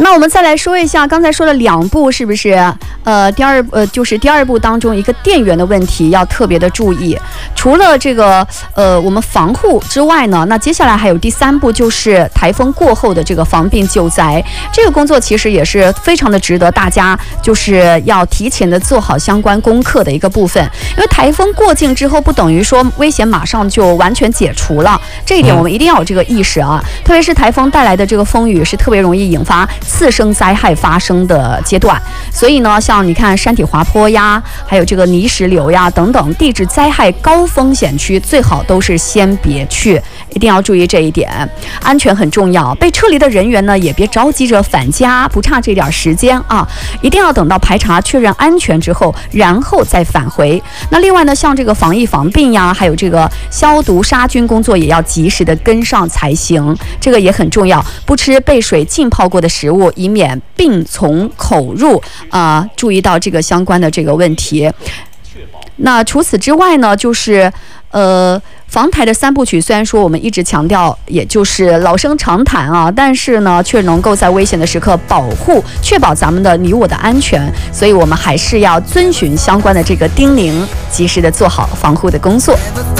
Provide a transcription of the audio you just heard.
那我们再来说一下，刚才说了2步，是不是？就是第二步当中一个电源的问题要特别的注意。除了这个我们防护之外呢，那接下来还有第3步，就是台风过后的这个防病救灾。这个工作其实也是非常的值得大家就是要提前的做好相关功课的一个部分。因为台风过境之后，不等于说危险马上就完全解除了，这一点我们一定要有这个意识啊。特别是台风带来的这个风雨是特别容易引发次生灾害发生的阶段，所以呢，像你看山体滑坡呀，还有这个泥石流呀等等地质灾害高风险区，最好都是先别去，一定要注意这一点，安全很重要。被撤离的人员呢，也别着急着返家，不差这点时间啊，一定要等到排查确认安全之后，然后再返回。那另外呢，像这个防疫防病呀，还有这个消毒杀菌工作也要及时的跟上才行，这个也很重要。不吃被水浸泡过的食物，以免病从口入啊，注意到这个相关的这个问题。那除此之外呢，就是防台的3部曲，虽然说我们一直强调，也就是老生常谈啊，但是呢，却能够在危险的时刻确保咱们的你我的安全，所以我们还是要遵循相关的这个叮咛，及时的做好防护的工作。